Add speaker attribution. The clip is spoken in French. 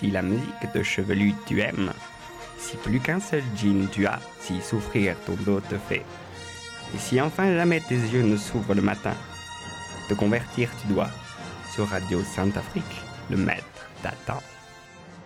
Speaker 1: si la musique de Chevelu tu aimes, si plus qu'un seul jean tu as, si souffrir ton dos te fait, et si enfin jamais tes yeux ne s'ouvrent le matin, te convertir tu dois. Sur Radio Sainte-Afrique, le maître t'attend.